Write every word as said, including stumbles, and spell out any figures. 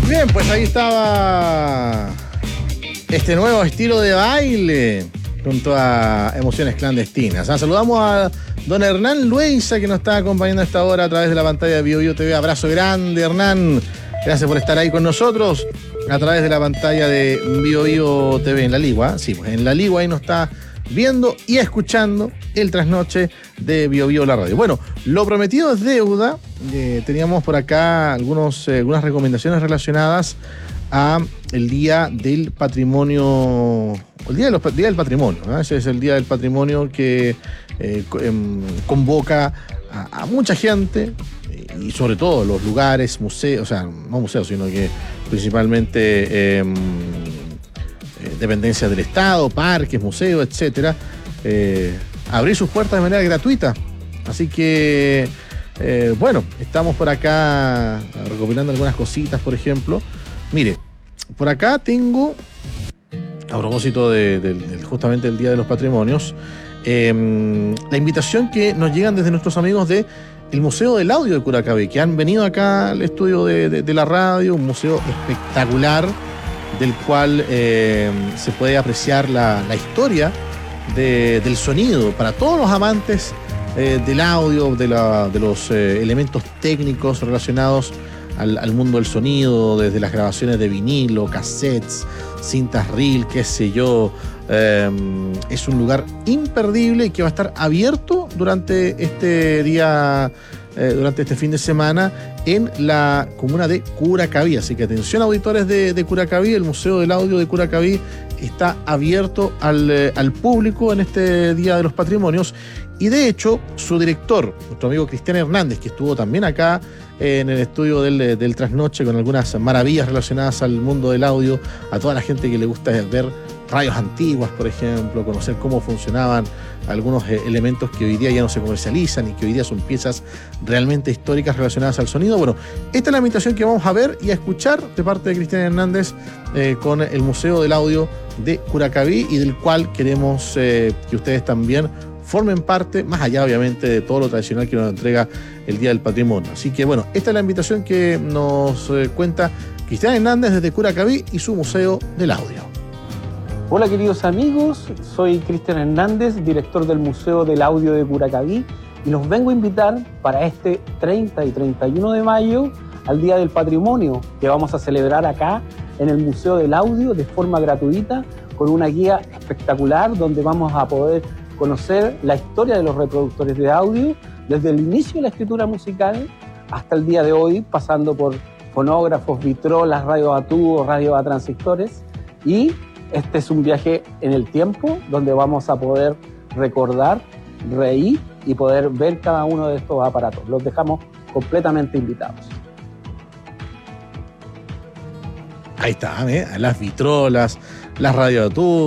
Bien, pues ahí estaba este nuevo estilo de baile junto a Emociones Clandestinas. Ah, saludamos a don Hernán Luisa, que nos está acompañando a esta hora a través de la pantalla de Bio Bio T V. Abrazo grande, Hernán. Gracias por estar ahí con nosotros a través de la pantalla de Bio Bio T V en la Ligua. Sí, pues en la Ligua ahí nos está viendo y escuchando el trasnoche de Bio Bio la radio. Bueno, lo prometido es deuda. Eh, teníamos por acá algunos, eh, algunas recomendaciones relacionadas a el Día del Patrimonio, el Día, de los, día del Patrimonio, ¿no? Ese es el Día del Patrimonio que eh, convoca a, a mucha gente y sobre todo los lugares, museos, o sea, no museos, sino que principalmente eh, dependencias del Estado, parques, museos, etcétera, eh, abrir sus puertas de manera gratuita. Así que, eh, bueno, estamos por acá recopilando algunas cositas, por ejemplo. Mire, por acá tengo, a propósito de, de, de justamente el Día de los Patrimonios, eh, la invitación que nos llegan desde nuestros amigos de el Museo del Audio de Curacaví, que han venido acá al estudio de, de, de la radio, un museo espectacular, del cual eh, se puede apreciar la, la historia de, del sonido para todos los amantes eh, del audio, de, la, de los eh, elementos técnicos relacionados al, al mundo del sonido, desde las grabaciones de vinilo, cassettes, cintas reel, qué sé yo. Eh, es un lugar imperdible y que va a estar abierto durante este día, eh, durante este fin de semana en la comuna de Curacaví. Así que atención, auditores de, de Curacaví, el Museo del Audio de Curacaví está abierto al, eh, al público en este Día de los Patrimonios. Y de hecho, su director, nuestro amigo Cristian Hernández, que estuvo también acá eh, en el estudio del, del Trasnoche con algunas maravillas relacionadas al mundo del audio, a toda la gente que le gusta ver radios antiguas, por ejemplo, conocer cómo funcionaban algunos eh, elementos que hoy día ya no se comercializan y que hoy día son piezas realmente históricas relacionadas al sonido. Bueno, esta es la invitación que vamos a ver y a escuchar de parte de Cristian Hernández eh, con el Museo del Audio de Curacaví, y del cual queremos eh, que ustedes también formen parte, más allá obviamente de todo lo tradicional que nos entrega el Día del Patrimonio. Así que bueno, esta es la invitación que nos eh, cuenta Cristian Hernández desde Curacaví y su Museo del Audio. Hola queridos amigos, soy Cristian Hernández, director del Museo del Audio de Curacaví, y los vengo a invitar para este treinta y treinta y uno de mayo al Día del Patrimonio, que vamos a celebrar acá en el Museo del Audio de forma gratuita, con una guía espectacular donde vamos a poder conocer la historia de los reproductores de audio desde el inicio de la escritura musical hasta el día de hoy, pasando por fonógrafos, vitrolas, radios a tubos, radios a transistores. Y este es un viaje en el tiempo donde vamos a poder recordar, reír y poder ver cada uno de estos aparatos. Los dejamos completamente invitados. Ahí está, ¿eh? Las vitrolas, las radios a tubos.